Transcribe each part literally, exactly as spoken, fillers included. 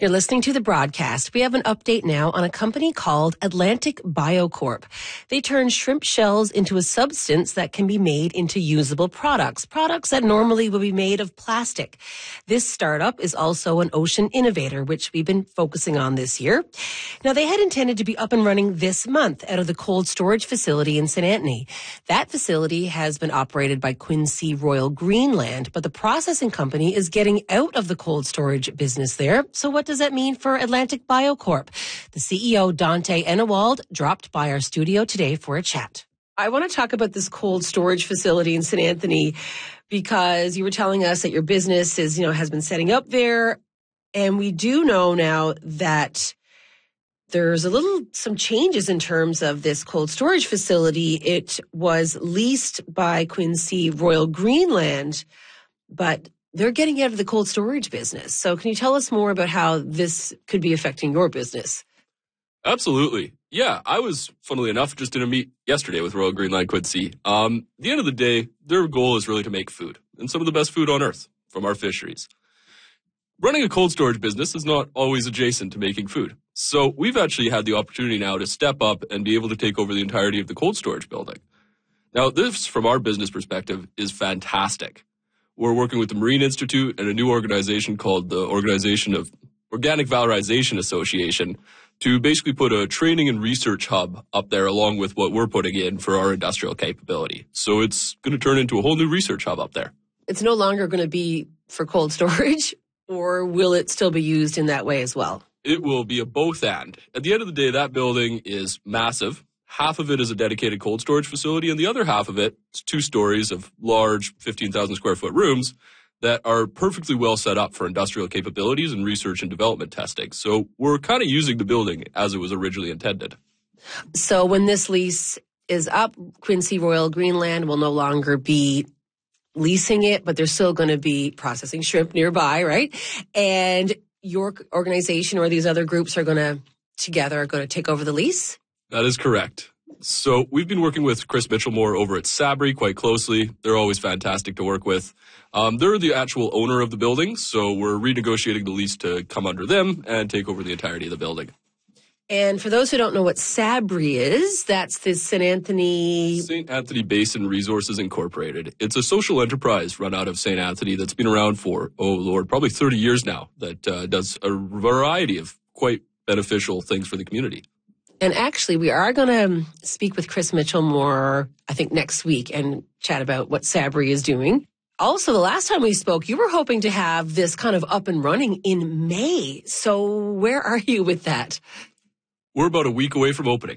You're listening to the broadcast. We have an update now on a company called Atlantic BioCorp. They turn shrimp shells into a substance that can be made into usable products, products that normally would be made of plastic. This startup is also an ocean innovator, which we've been focusing on this year. Now, they had intended to be up and running this month out of the cold storage facility in Saint Anthony. That facility has been operated by Quincy Royal Greenland, but the processing company is getting out of the cold storage business there. So what does that mean for Atlantic BioCorp? The C E O, Dante Enewald, dropped by our studio today for a chat. I want to talk about this cold storage facility in Saint Anthony because you were telling us that your business is, you know, has been setting up there. And we do know now that there's a little, some changes in terms of this cold storage facility. It was leased by Quincy Royal Greenland, but they're getting out of the cold storage business. So can you tell us more about how this could be affecting your business? Absolutely. Yeah, I was, funnily enough, just in a meet yesterday with Royal Greenland Quincy. Um, at the end of the day, their goal is really to make food, and some of the best food on earth from our fisheries. Running a cold storage business is not always adjacent to making food. So we've actually had the opportunity now to step up and be able to take over the entirety of the cold storage building. Now, this, from our business perspective, is fantastic. We're working with the Marine Institute and a new organization called the Organization of Organic Valorization Association to basically put a training and research hub up there along with what we're putting in for our industrial capability. So it's going to turn into a whole new research hub up there. It's no longer going to be for cold storage, or will it still be used in that way as well? It will be a both and. At the end of the day, that building is massive. Half of it is a dedicated cold storage facility, and the other half of it is two stories of large fifteen thousand square foot rooms that are perfectly well set up for industrial capabilities and research and development testing. So we're kind of using the building as it was originally intended. So when this lease is up, Quincy Royal Greenland will no longer be leasing it, but they're still going to be processing shrimp nearby, right? And your organization or these other groups are going to, together, are going to take over the lease? That is correct. So we've been working with Chris Mitchellmore over at Sabri quite closely. They're always fantastic to work with. Um, they're the actual owner of the building, so we're renegotiating the lease to come under them and take over the entirety of the building. And for those who don't know what Sabri is, that's the Saint Anthony... Saint Anthony Basin Resources Incorporated. It's a social enterprise run out of Saint Anthony that's been around for, oh Lord, probably thirty years now that uh, does a variety of quite beneficial things for the community. And actually, we are going to speak with Chris Mitchellmore, I think, next week and chat about what Sabri is doing. Also, the last time we spoke, you were hoping to have this kind of up and running in May. So where are you with that? We're about a week away from opening.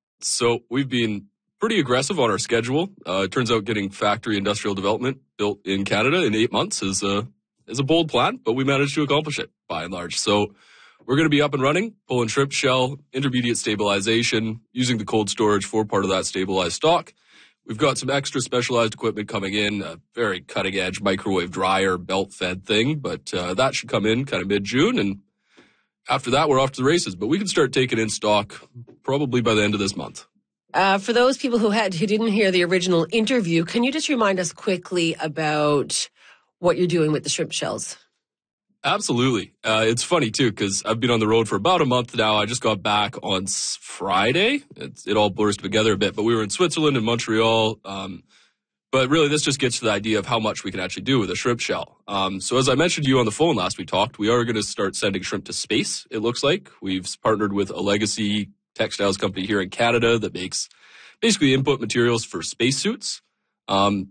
So we've been pretty aggressive on our schedule. Uh, it turns out getting factory industrial development built in Canada in eight months is a, is a bold plan, but we managed to accomplish it by and large. So we're going to be up and running, pulling shrimp shell, intermediate stabilization, using the cold storage for part of that stabilized stock. We've got some extra specialized equipment coming in, a very cutting-edge microwave dryer, belt-fed thing, but uh, that should come in kind of mid-June, and after that, we're off to the races. But we can start taking in stock probably by the end of this month. Uh, for those people who had who didn't hear the original interview, can you just remind us quickly about what you're doing with the shrimp shells? Absolutely. Uh, it's funny, too, because I've been on the road for about a month now. I just got back on Friday. It's, it all blurs together a bit, but we were in Switzerland and Montreal. Um, but really, this just gets to the idea of how much we can actually do with a shrimp shell. Um, so as I mentioned to you on the phone last we talked, we are going to start sending shrimp to space, it looks like. We've partnered with a legacy textiles company here in Canada that makes basically input materials for spacesuits. Um,